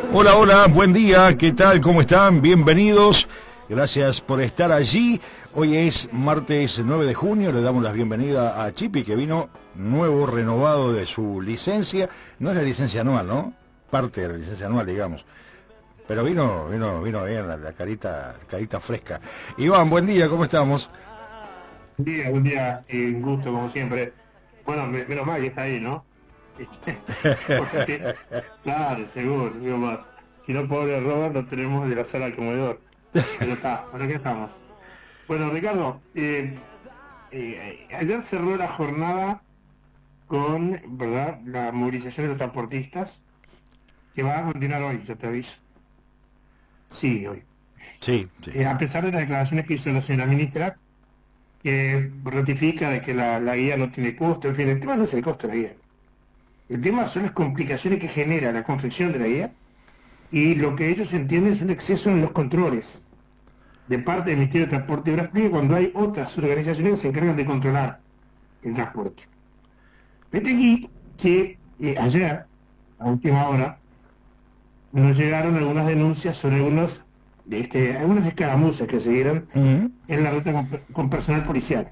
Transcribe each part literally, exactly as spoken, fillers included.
Hola, hola, buen día, ¿qué tal? ¿Cómo están? Bienvenidos, gracias por estar allí. Hoy es martes nueve de junio, le damos la bienvenida a Chipi, que vino nuevo, renovado de su licencia. No es la licencia anual, ¿no? Parte de la licencia anual, digamos. Pero vino, vino, vino bien, la, la carita, carita fresca. Iván, buen día, ¿cómo estamos? Buen día, buen día, y un gusto como siempre. Bueno, me- menos mal que está ahí, ¿no? Porque, claro, seguro, digo más. Si no, pobre Robert, lo tenemos de la sala al comedor. Pero está, bueno, aquí estamos. Bueno, Ricardo, eh, eh, ayer cerró la jornada con, ¿verdad?, la movilización de los transportistas, que va a continuar hoy, yo te aviso. Sí, hoy. Sí, sí. Eh, a pesar de las declaraciones que hizo la señora ministra, que ratifica de que la, la guía no tiene costo, en fin, el tema no es el costo de la guía. El tema son las complicaciones que genera la confección de la guía y lo que ellos entienden es un exceso en los controles de parte del Ministerio de Transporte y Obras Públicas cuando hay otras organizaciones que se encargan de controlar el transporte. Vete aquí que eh, ayer, a última hora, nos llegaron algunas denuncias sobre algunos, de este, algunas escaramuzas que se dieron Uh-huh. en la ruta con, con personal policial.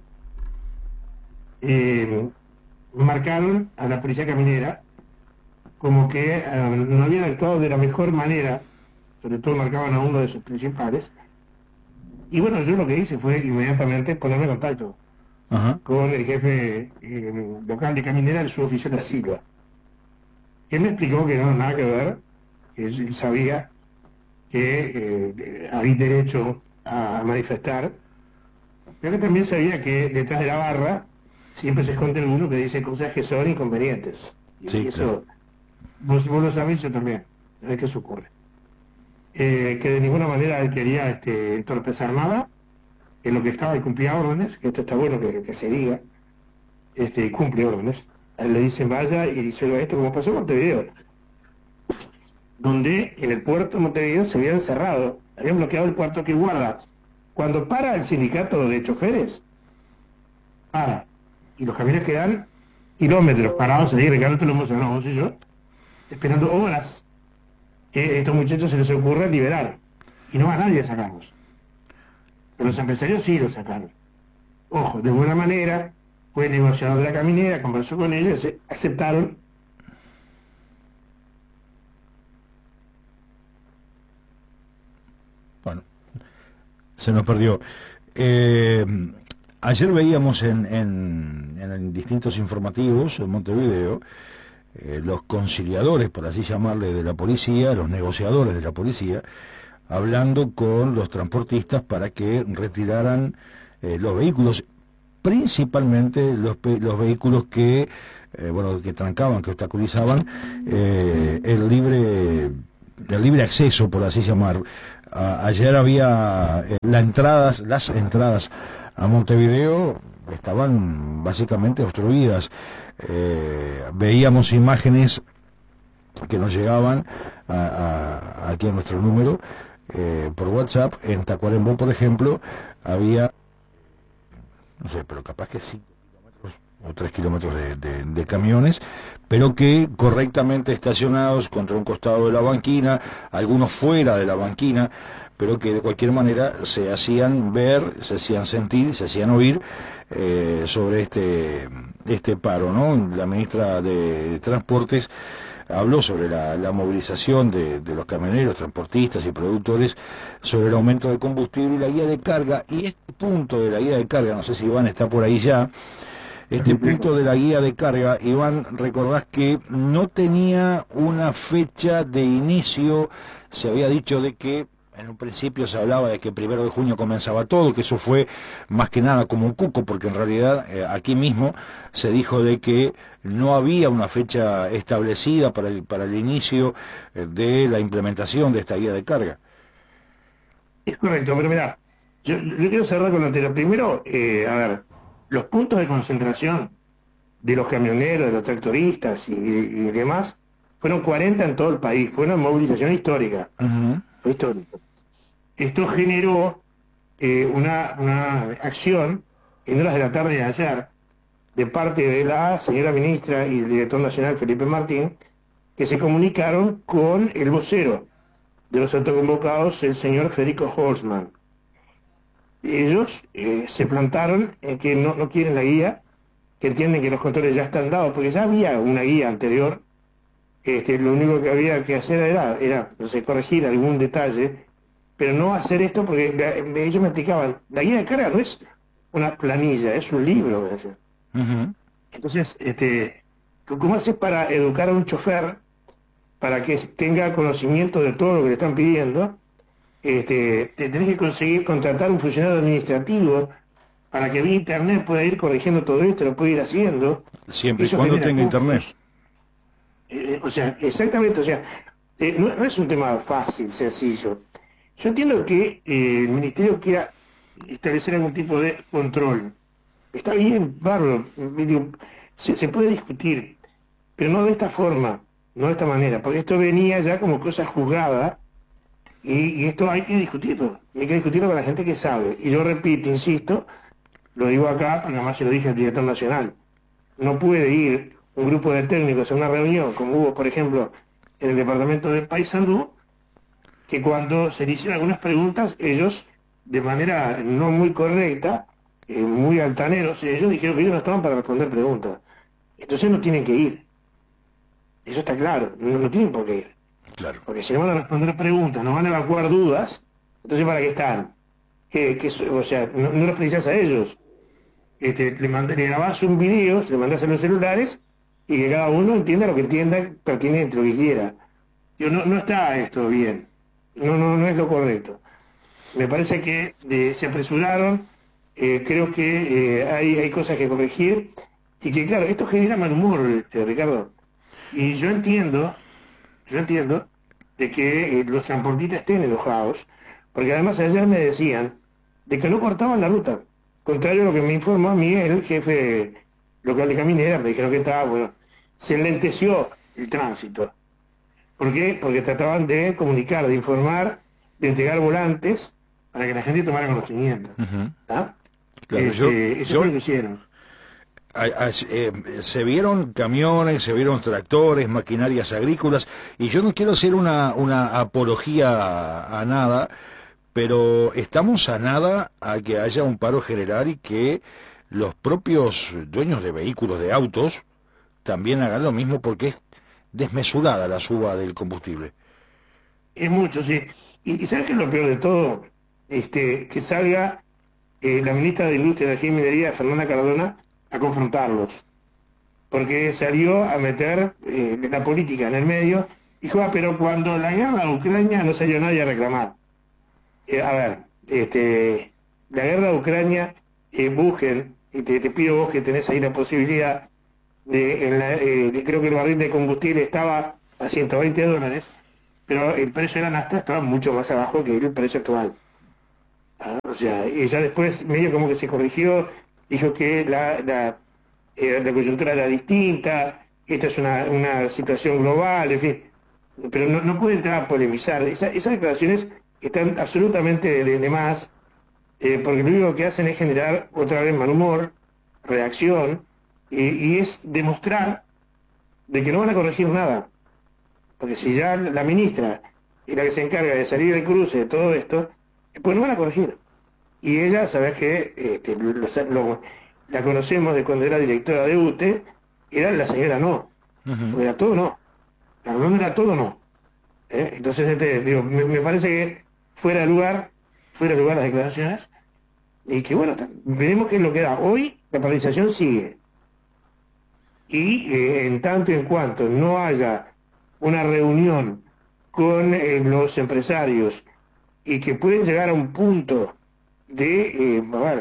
Eh, marcaron a la policía caminera como que eh, no habían actuado de la mejor manera, sobre todo marcaban a uno de sus principales. Y bueno, yo lo que hice fue inmediatamente ponerme en contacto Ajá. con el jefe eh, local de Caminera, el suboficial da Silva. Él me explicó que no, nada que ver, que él sabía que eh, había derecho a manifestar, pero que también sabía que detrás de la barra siempre se esconde alguno que dice cosas que son inconvenientes. Y Sí, claro. eso, vos, vos lo sabés, yo también, sabés que eso ocurre. Eh, que de ninguna manera él quería este, entorpecer nada, en lo que estaba y cumplía órdenes, que esto está bueno que, que se diga, este, cumple órdenes. A él le dicen vaya y dice esto, como pasó en Montevideo, donde en el puerto de Montevideo se habían cerrado, habían bloqueado el puerto que guarda. Cuando para el sindicato de choferes, para, y los camiones quedan kilómetros parados ahí, Ricardo te lo emocionó, vos y yo, esperando horas que a estos muchachos se les ocurra liberar. Y no va nadie a sacarlos. Pero los empresarios sí los sacaron. Ojo, de buena manera, fue el negociador de la caminera, conversó con ellos, se- aceptaron. Bueno, se nos perdió. Eh, ayer veíamos en, en, en distintos informativos en Montevideo eh, los conciliadores, por así llamarle, de la policía, los negociadores de la policía, hablando con los transportistas para que retiraran eh, los vehículos, principalmente los, pe- los vehículos que, eh, bueno, que trancaban, que obstaculizaban eh, el libre el libre acceso, por así llamar. A- ayer había eh, las entradas, las entradas a Montevideo estaban básicamente obstruidas. Eh, veíamos imágenes que nos llegaban a, a- aquí a nuestro número eh, por WhatsApp. En Tacuarembó, por ejemplo, había, no sé, pero capaz que cinco kilómetros o tres kilómetros de, de, de camiones, pero que correctamente estacionados contra un costado de la banquina, algunos fuera de la banquina, pero que de cualquier manera se hacían ver, se hacían sentir, se hacían oír eh, sobre este este paro, ¿no? La ministra de Transportes habló sobre la, la movilización de, de los camioneros, transportistas y productores sobre el aumento del combustible y la guía de carga. Y este punto de la guía de carga, no sé si Iván está por ahí ya, este punto de la guía de carga, Iván, recordás que no tenía una fecha de inicio. Se había dicho de que en un principio se hablaba de que el primero de junio comenzaba todo, que eso fue más que nada como un cuco, porque en realidad eh, aquí mismo se dijo de que no había una fecha establecida para el, para el inicio eh, de la implementación de esta guía de carga. Es correcto, pero mirá, yo, yo quiero cerrar con lo anterior. Primero, eh, a ver, los puntos de concentración de los camioneros, de los tractoristas y, y demás, fueron cuarenta en todo el país, fue una movilización histórica, Uh-huh. fue histórico. Esto generó eh, una, una acción en horas de la tarde de ayer de parte de la señora ministra y el director nacional Felipe Martín, que se comunicaron con el vocero de los autoconvocados, el señor Federico Holzman. Ellos eh, se plantaron en que no, no quieren la guía, que entienden que los controles ya están dados, porque ya había una guía anterior. Este, lo único que había que hacer era, era no sé, corregir algún detalle, pero no hacer esto porque la, ellos me explicaban, la guía de carga no es una planilla, es un libro, me decían. Uh-huh. Entonces, este, ¿cómo haces para educar a un chofer para que tenga conocimiento de todo lo que le están pidiendo? Este, te tenés que conseguir contratar un funcionario administrativo para que vía internet pueda ir corrigiendo todo esto, lo pueda ir haciendo. Siempre y cuando tenga internet. Eh, o sea, exactamente, o sea, eh, no, no es un tema fácil, sencillo. Yo entiendo que eh, el Ministerio quiera establecer algún tipo de control. Está bien, bárbaro, digo, se, se puede discutir, pero no de esta forma, no de esta manera, porque esto venía ya como cosa juzgada, y, y esto hay que discutirlo, y hay que discutirlo con la gente que sabe. Y yo repito, insisto, lo digo acá, porque además se lo dije al director nacional, no puede ir un grupo de técnicos a una reunión, como hubo, por ejemplo, en el departamento de Paysandú, que cuando se le hicieron algunas preguntas, ellos, de manera no muy correcta, eh, muy altaneros, ellos dijeron que ellos no estaban para responder preguntas. Entonces no tienen que ir. Eso está claro, no, no tienen por qué ir. Claro. Porque si no van a responder preguntas, no van a evacuar dudas, entonces ¿para qué están? Que, que, o sea, no, no los precisas a ellos. Este, le, mandás, le grabás un video, le mandás a los celulares, y que cada uno entienda lo que entienda pertinente, lo que quiera. Yo, no, no está esto bien. No, no, no es lo correcto. Me parece que eh, se apresuraron, eh, creo que eh, hay, hay cosas que corregir, y que claro, esto genera mal humor, este, Ricardo. Y yo entiendo, yo entiendo de que eh, los transportistas estén enojados, porque además ayer me decían de que no cortaban la ruta. Contrario a lo que me informó a mí el jefe local de Caminera, me dijeron que estaba, bueno, se enlenteció el tránsito. ¿Por qué? Porque trataban de comunicar, de informar, de entregar volantes para que la gente tomara conocimiento. Uh-huh. ¿Ah? Claro, este, yo, eso yo, es lo que hicieron. A, a, eh, se vieron camiones, se vieron tractores, maquinarias agrícolas, y yo no quiero hacer una, una apología a, a nada, pero estamos a nada a que haya un paro general y que los propios dueños de vehículos, de autos, también hagan lo mismo, porque es desmesurada la suba del combustible. Es mucho, sí. Y, y ¿sabes qué es lo peor de todo? Este, que salga eh, la ministra de Industria, Energía y Minería, Fernanda Cardona, a confrontarlos. Porque salió a meter eh, la política en el medio. Dijo, ah, pero cuando la guerra de Ucrania no salió nadie a reclamar. Eh, a ver, este, la guerra de Ucrania, eh, busquen, y te, te pido vos que tenés ahí la posibilidad, de, en la, eh, creo que el barril de combustible estaba a ciento veinte dólares, pero el precio de la nafta estaba mucho más abajo que el precio actual. ¿Ah? O sea, y ya después medio como que se corrigió, dijo que la, la, eh, la coyuntura era distinta, esta es una, una situación global, en fin, pero no, no puede entrar a polemizar. Esa, esas declaraciones están absolutamente de, de, de más, eh, porque lo único que hacen es generar otra vez mal humor, reacción, y, y es demostrar de que no van a corregir nada. Porque si ya la ministra es la que se encarga de salir del cruce de todo esto, pues no van a corregir. Y ella, sabes que este, lo, lo, la conocemos de cuando era directora de U T E, era la señora no. Uh-huh. Era todo no. La verdad era todo no. ¿Eh? Entonces, este, digo, me, me parece que fuera de lugar, fuera de lugar las declaraciones, y que bueno, veremos qué es lo que da. Hoy la paralización sigue. Y eh, en tanto y en cuanto no haya una reunión con eh, los empresarios y que pueden llegar a un punto de, eh, a ver,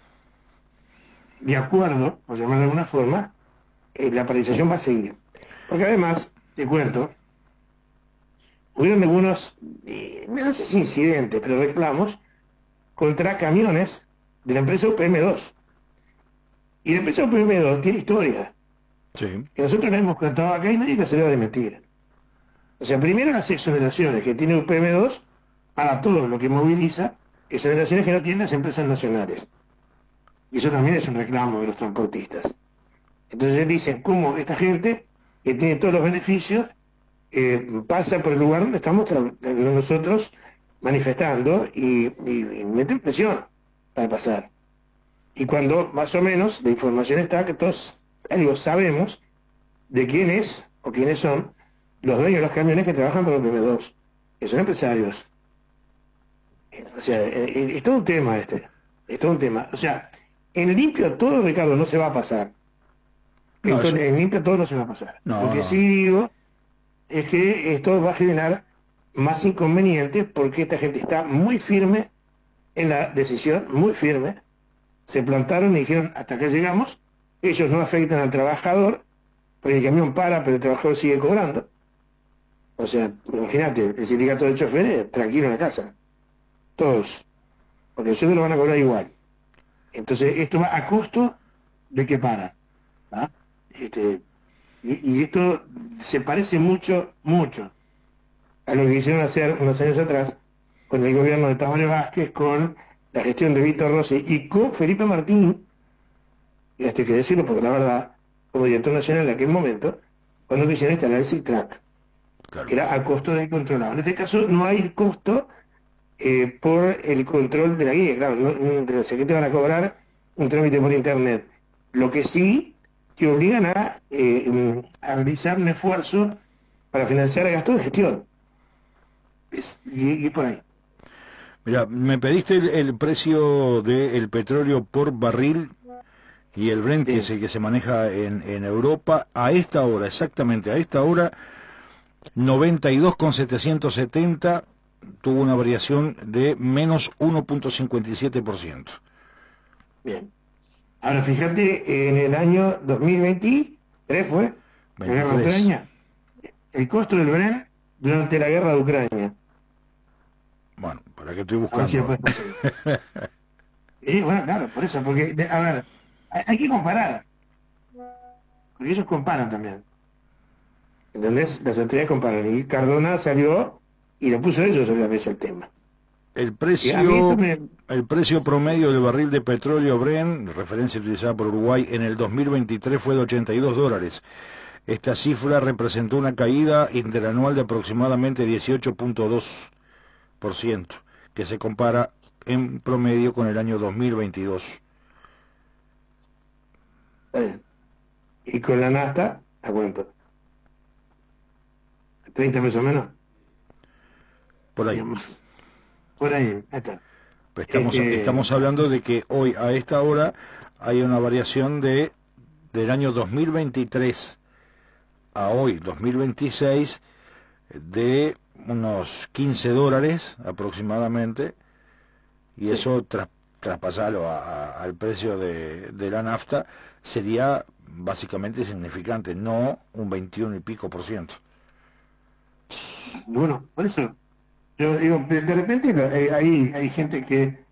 de acuerdo, por llamarlo de alguna forma, eh, la paralización va a seguir. Porque además, te cuento, hubieron algunos, eh, no sé si incidentes, pero reclamos contra camiones de la empresa U P M dos. Y la empresa U P M dos tiene historia. Sí. Que nosotros le hemos contado acá y nadie la se le va a desmentir. O sea, primero las exoneraciones que tiene U P M dos para todo lo que moviliza, exoneraciones que no tienen las empresas nacionales. Y eso también es un reclamo de los transportistas. Entonces dicen, ¿cómo esta gente que tiene todos los beneficios eh, pasa por el lugar donde estamos nosotros manifestando y, y, y meten presión para pasar. Y cuando más o menos la información está que todos digo, sabemos de quién es o quiénes son los dueños de los camiones que trabajan por el P M dos, que son empresarios. O sea, es todo un tema este, es todo un tema. O sea, en limpio todo, Ricardo, no se va a pasar. No, esto, eso... En limpio todo no se va a pasar. No, Lo que no. sí digo es que esto va a generar más inconvenientes porque esta gente está muy firme en la decisión, muy firme. Se plantaron y dijeron, hasta acá llegamos, ellos no afectan al trabajador, porque el camión para, pero el trabajador sigue cobrando. O sea, imagínate, el sindicato de choferes, tranquilo en la casa. Todos. Porque ellos lo van a cobrar igual. Entonces, esto va a costo de que para. ¿Ah? Este, y, y esto se parece mucho, mucho a lo que quisieron hacer unos años atrás con el gobierno de Tabaré Vázquez, con la gestión de Víctor Rossi y con Felipe Martín, y esto hay que decirlo porque la verdad, como director nacional en aquel momento, cuando quisieron instalar el SITRAC, claro, que era a costo del controlado. En este caso no hay costo eh, por el control de la guía, claro, no, no, que te van a cobrar un trámite por internet. Lo que sí te obligan a, eh, a realizar un esfuerzo para financiar el gasto de gestión. Es, y, y por ahí. Mira, me pediste el, el precio del petróleo por barril y el Brent, sí, que se, que se maneja en, en Europa a esta hora, exactamente a esta hora, noventa y dos con setecientos setenta, tuvo una variación de menos uno punto cincuenta y siete por ciento. Bien. Ahora fíjate, en el año dos mil veintitrés fue, la guerra de Ucrania, el costo del Brent durante la guerra de Ucrania. Bueno, ¿para qué estoy buscando? Y bueno, claro, por eso, porque, a ver, hay, hay que comparar. Porque ellos comparan también. ¿Entendés? Las autoridades comparan. Y Cardona salió y lo puso ellos sobre la mesa el tema. El precio, me... el precio promedio del barril de petróleo Brent, referencia utilizada por Uruguay, en el dos mil veintitrés fue de ochenta y dos dólares. Esta cifra representó una caída interanual de aproximadamente dieciocho punto dos por ciento, que se compara en promedio con el año dos mil veintidós. ¿Y con la nafta? ¿A cuánto? ¿treinta pesos menos? Por ahí. Por ahí, ahí está. Estamos, eh, estamos hablando de que hoy, a esta hora, hay una variación de del año dos mil veintitrés a hoy, dos mil veintiséis, de unos quince dólares aproximadamente, y sí, eso tras, traspasarlo a, a, al precio de, de la nafta sería básicamente significante, no un veintiuno y pico por ciento. Bueno, por eso yo digo, de, de repente hay, hay gente que